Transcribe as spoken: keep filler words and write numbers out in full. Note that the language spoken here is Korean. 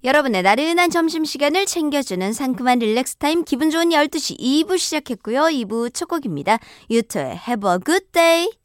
여러분의 나른한 점심시간을 챙겨주는 상큼한 릴렉스 타임 기분 좋은 열두 시 이 부 시작했고요. 이 부 첫 곡입니다. 유토의 Have a good day.